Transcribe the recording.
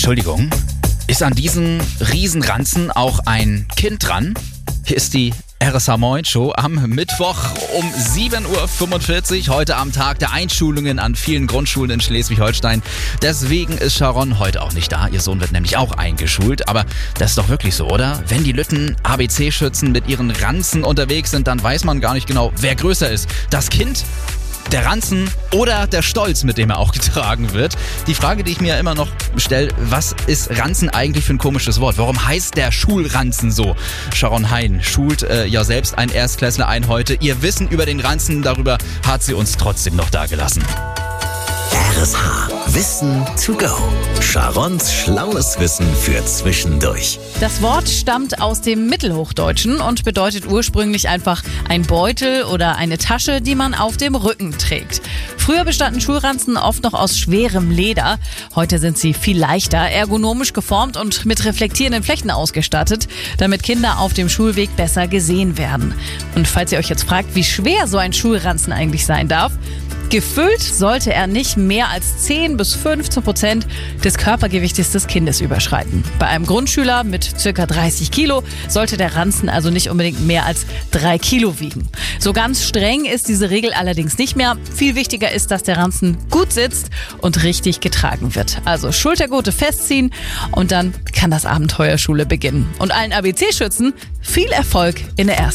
Entschuldigung, ist an diesen Riesenranzen auch ein Kind dran? Hier ist die RSH Moin Show am Mittwoch um 7.45 Uhr. Heute am Tag der Einschulungen an vielen Grundschulen in Schleswig-Holstein. Deswegen ist Sharon heute auch nicht da. Ihr Sohn wird nämlich auch eingeschult. Aber das ist doch wirklich so, oder? Wenn die Lütten-ABC-Schützen mit ihren Ranzen unterwegs sind, dann weiß man gar nicht genau, wer größer ist. Das Kind, der Ranzen oder der Stolz, mit dem er auch getragen wird. Die Frage, die ich mir immer noch stelle, was ist Ranzen eigentlich für ein komisches Wort? Warum heißt der Schulranzen so? Sharon Hein schult ja selbst einen Erstklässler ein heute. Ihr Wissen über den Ranzen, darüber hat sie uns trotzdem noch dagelassen. RSH Wissen to go. Sharons schlaues Wissen für zwischendurch. Das Wort stammt aus dem Mittelhochdeutschen und bedeutet ursprünglich einfach ein Beutel oder eine Tasche, die man auf dem Rücken trägt. Früher bestanden Schulranzen oft noch aus schwerem Leder. Heute sind sie viel leichter, ergonomisch geformt und mit reflektierenden Flechten ausgestattet, damit Kinder auf dem Schulweg besser gesehen werden. Und falls ihr euch jetzt fragt, wie schwer so ein Schulranzen eigentlich sein darf, gefüllt sollte er nicht mehr als 10 bis 15% des Körpergewichtes des Kindes überschreiten. Bei einem Grundschüler mit ca. 30 Kilo sollte der Ranzen also nicht unbedingt mehr als 3 Kilo wiegen. So ganz streng ist diese Regel allerdings nicht mehr. Viel wichtiger ist, dass der Ranzen gut sitzt und richtig getragen wird. Also Schultergurte festziehen und dann kann das Abenteuer Schule beginnen. Und allen ABC-Schützen viel Erfolg in der ersten